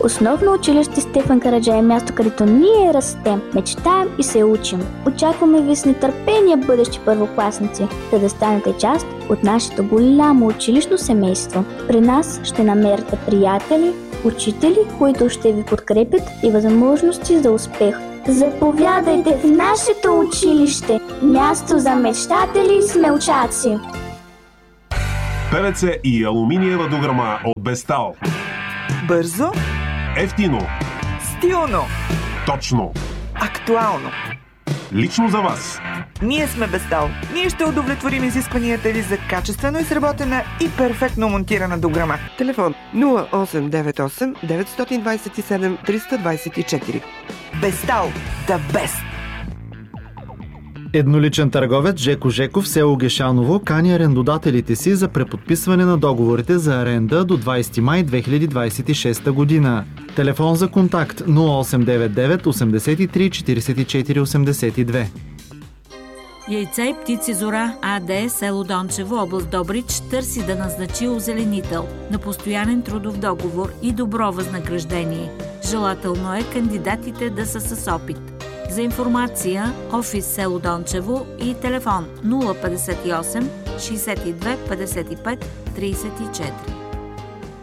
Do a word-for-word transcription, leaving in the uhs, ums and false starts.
Основно училище Стефан Караджа е място, където ние растем, мечтаем и се учим. Очакваме ви с нетърпение, бъдещи първокласници, за да станете част от нашето голямо училищно семейство. При нас ще намерите приятели, учители, които ще ви подкрепят и възможности за успех. Заповядайте в нашето училище, място за мечтатели и смелчаци. Певеце и алуминиева дограма от Бестал. Бързо, ефтино, стилно, точно, актуално. лично за вас. Ние сме Бестал. Ние ще удовлетворим изискванията ви за качествено изработена и перфектно монтирана дограма. Телефон нула осем девет осем девет два седем три два четири. Бестал. The best. Едноличен търговец Жеко Жеков, село Гешаново, кани арендодателите си за преподписване на договорите за аренда до двадесети май две хиляди двадесет и шеста година. Телефон за контакт нула осем девет девет осемдесет и три четиридесет и четири осемдесет и две. Яйца и птици Зора АД, село Дончево, област Добрич, търси да назначи озеленител на постоянен трудов договор и добро възнаграждение. Желателно е кандидатите да са с опит. За информация, офис село Дончево и телефон нула петдесет и осем шестдесет и две петдесет и пет тридесет и четири.